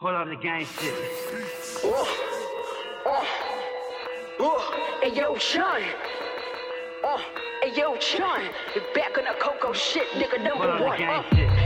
Hold on the gang shit. Hey yo, Sean. Hey yo, Sean. You're back on the Coco shit, nigga, Hold on number the one. gang shit.